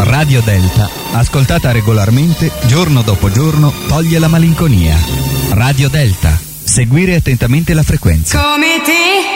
Radio Delta, ascoltata regolarmente, giorno dopo giorno, toglie la malinconia. Radio Delta. Seguire attentamente la frequenza. Come te